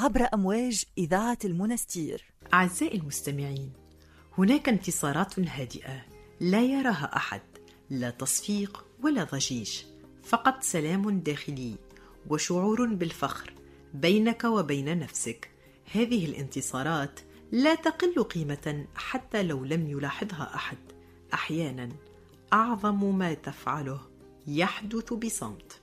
عبر أمواج إذاعة المنستير. أعزائي المستمعين، هناك انتصارات هادئة لا يراها أحد، لا تصفيق ولا ضجيج، فقط سلام داخلي وشعور بالفخر بينك وبين نفسك. هذه الانتصارات لا تقل قيمة حتى لو لم يلاحظها أحد. أحيانا أعظم ما تفعله يحدث بصمت.